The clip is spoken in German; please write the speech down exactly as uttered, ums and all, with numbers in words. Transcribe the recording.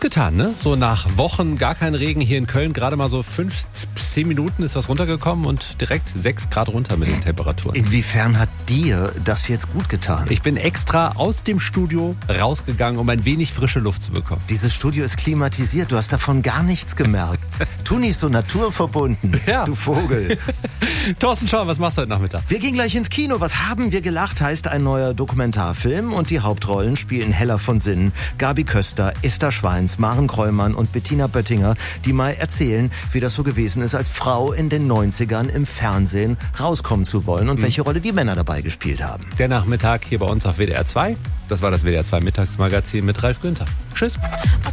getan, ne? So nach Wochen gar kein Regen hier in Köln, gerade mal so fünf bis zehn Minuten ist was runtergekommen und direkt sechs Grad runter mit den Temperaturen. Inwiefern hat dir das jetzt gut getan? Ich bin extra aus dem Studio rausgegangen, um ein wenig frische Luft zu bekommen. Dieses Studio ist klimatisiert, du hast davon gar nichts gemerkt. Tu nicht so naturverbunden, Ja. du Vogel. Thorsten Schau, was machst du heute Nachmittag? Wir gehen gleich ins Kino. Was haben wir gelacht, heißt ein neuer Dokumentarfilm und die Hauptrollen spielen Hella von Sinnen, Gabi Köster, Esther Schweins, Maren Kräumann und Bettina Böttinger, die mal erzählen, wie das so gewesen ist, als Frau in den neunzigern im Fernsehen rauskommen zu wollen und mhm. welche Rolle die Männer dabei gespielt haben. Der Nachmittag hier bei uns auf W D R zwei. Das war das W D R zwei Mittagsmagazin mit Ralf Günther. Tschüss.